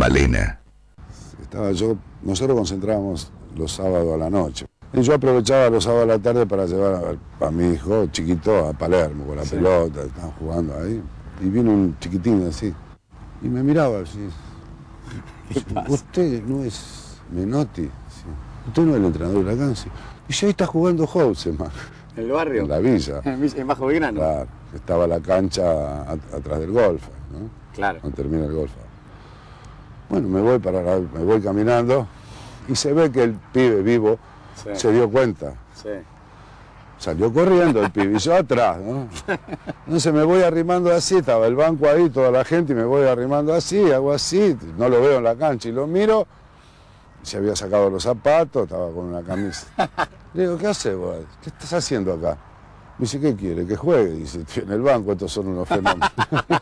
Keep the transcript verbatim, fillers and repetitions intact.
Malena. Estaba yo, nosotros concentrábamos los sábados a la noche. Y yo aprovechaba los sábados a la tarde para llevar a, a mi hijo chiquito a Palermo con la sí. pelota, estaban jugando ahí. Y vino un chiquitín así, y me miraba así. Usted no es Menotti, sí. Usted no es el entrenador de la cancha. Y yo ahí está jugando Houseman. ¿En el barrio? En la villa. ¿En Bajo Belgrano? Claro, estaba la cancha a, atrás del golf, ¿no? Claro. Donde termina el golf. Bueno, me voy, para la, me voy caminando y se ve que el pibe vivo sí. se dio cuenta. Sí. Salió corriendo el pibe y yo atrás, ¿no? Entonces me voy arrimando así, estaba el banco ahí, toda la gente, y me voy arrimando así, hago así, no lo veo en la cancha y lo miro, se había sacado los zapatos, estaba con una camisa. Le digo, ¿qué haces vos? ¿Qué estás haciendo acá? Me dice, ¿qué quiere? Que juegue. Dice, en el banco estos son unos fenómenos.